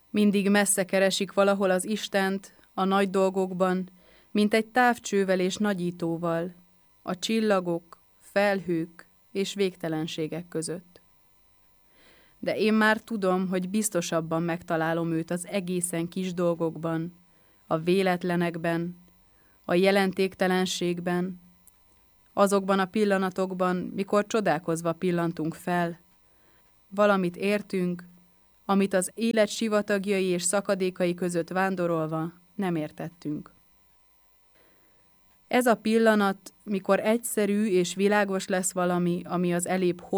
Mindig messze keresik valahol az Istent, a nagy dolgokban, mint egy távcsővel és nagyítóval, a csillagok, felhők és végtelenségek között. De én már tudom, hogy biztosabban megtalálom őt az egészen kis dolgokban, a véletlenekben, a jelentéktelenségben, azokban a pillanatokban, mikor csodálkozva pillantunk fel, valamit értünk, amit az élet sivatagjai és szakadékai között vándorolva nem értettünk. Ez a pillanat, mikor egyszerű és világos lesz valami, ami az elébb